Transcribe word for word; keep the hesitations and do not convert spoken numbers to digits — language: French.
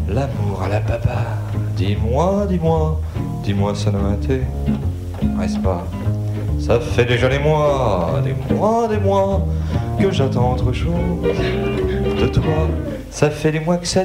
l'amour à la papa. Dis-moi, dis-moi, dis-moi ça ne m'intéresse pas. Ça fait déjà des mois, des mois, des mois que j'attends autre chose de toi. Ça fait des mois que ça